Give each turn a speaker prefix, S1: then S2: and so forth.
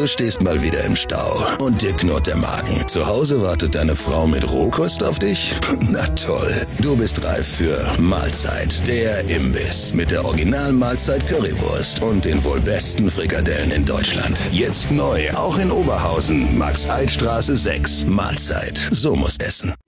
S1: Du stehst mal wieder im Stau und dir knurrt der Magen. Zu Hause wartet deine Frau mit Rohkost auf dich? Na toll, du bist reif für Mahlzeit, der Imbiss mit der Original-Mahlzeit Currywurst und den wohl besten Frikadellen in Deutschland. Jetzt neu, auch in Oberhausen, Max-Eid-Straße 6. Mahlzeit, so muss essen.